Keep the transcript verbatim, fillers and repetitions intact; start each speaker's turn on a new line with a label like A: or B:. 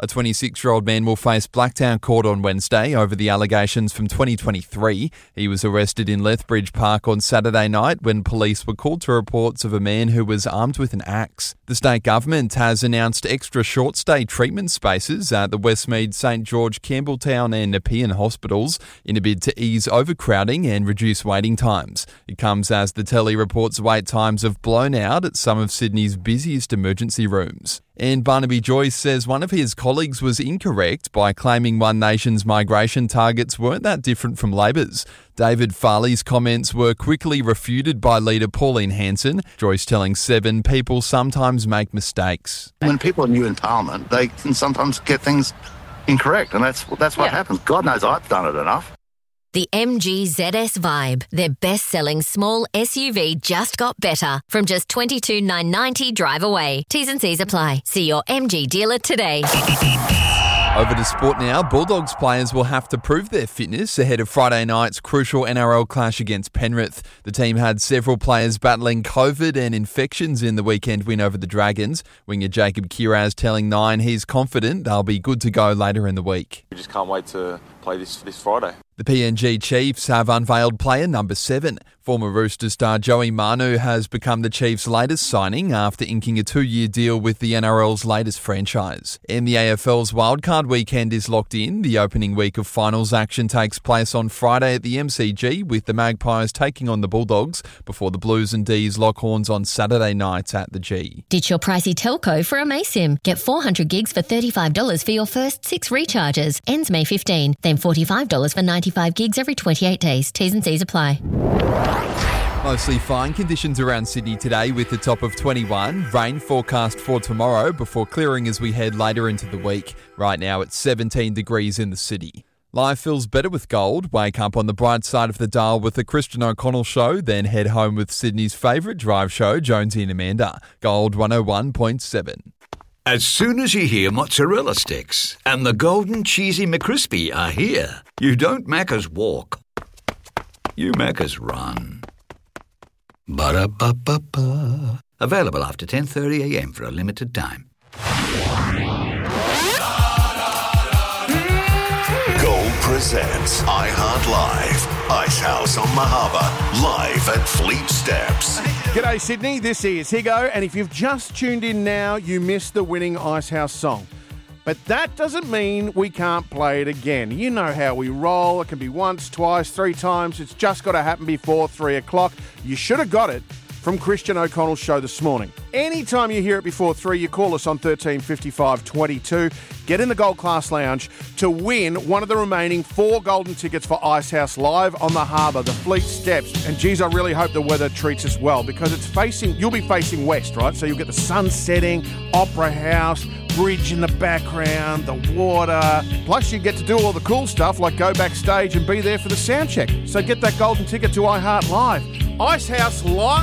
A: A twenty-six-year-old man will face Blacktown Court on Wednesday over the allegations from twenty twenty-three. He was arrested in Lethbridge Park on Saturday night when police were called to reports of a man who was armed with an axe. The state government has announced extra short-stay treatment spaces at the Westmead, St George, Campbelltown and Nepean hospitals in a bid to ease overcrowding and reduce waiting times. It comes as the Telly reports wait times have blown out at some of Sydney's busiest emergency rooms. And Barnaby Joyce says one of his colleagues was incorrect by claiming One Nation's migration targets weren't that different from Labor's. David Farley's comments were quickly refuted by leader Pauline Hanson. Joyce telling Seven people sometimes make mistakes.
B: When people are new in Parliament, they can sometimes get things incorrect, and that's that's what yeah. happens. God knows I've done it enough.
C: The M G Z S Vibe, their best-selling small S U V, just got better from just twenty-two thousand nine hundred ninety dollars drive away. T's and C's apply. See your M G dealer today.
A: Over to sport now. Bulldogs players will have to prove their fitness ahead of Friday night's crucial N R L clash against Penrith. The team had several players battling COVID and infections in the weekend win over the Dragons. Winger Jacob Kiraz telling Nine he's confident they'll be good to go later in the week.
D: We just can't wait to play this, this Friday.
A: The P N G Chiefs have unveiled player number seven. Former Rooster star Joey Manu has become the Chiefs' latest signing after inking a two-year deal with the N R L's latest franchise. And the A F L's wildcard weekend is locked in. The opening week of finals action takes place on Friday at the M C G, with the Magpies taking on the Bulldogs before the Blues and D's lock horns on Saturday night at the G.
C: Ditch your pricey telco for a Maysim. Get four hundred gigs for thirty-five dollars for your first six recharges. Ends May fifteenth. Then forty-five dollars for ninety-five gigs every twenty-eight days. T's and C's apply.
A: Mostly fine conditions around Sydney today with the top of twenty-one. Rain forecast for tomorrow before clearing as we head later into the week. Right now it's seventeen degrees in the city. Life feels better with gold. Wake up on the bright side of the dial with the Christian O'Connell Show, then head home with Sydney's favourite drive show, Jonesy and Amanda. Gold one oh one point seven.
E: As soon as you hear mozzarella sticks and the golden cheesy McCrispy are here, you don't Macca's walk. You Macca's run. Ba-da-ba-ba-ba. Available after ten thirty a m for a limited time.
F: Gold presents iHeart Live. Ice House on Mahaba, live at Fleet Steps.
G: G'day Sydney, this is Higo, and if you've just tuned in now, you missed the winning Ice House song. But that doesn't mean we can't play it again. You know how we roll. It can be once, twice, three times. It's just got to happen before three o'clock. You should have got it from Christian O'Connell's show this morning. Anytime you hear it before three, you call us on thirteen fifty-five twenty-two. Get in the Gold Class Lounge to win one of the remaining four golden tickets for Ice House live on the harbour, the Fleet Steps. And geez, I really hope the weather treats us well because it's facing, you'll be facing west, right? So you'll get the sun setting, Opera House, bridge in the background, the water. Plus you get to do all the cool stuff like go backstage and be there for the sound check. So get that golden ticket to iHeart Live. Ice House live.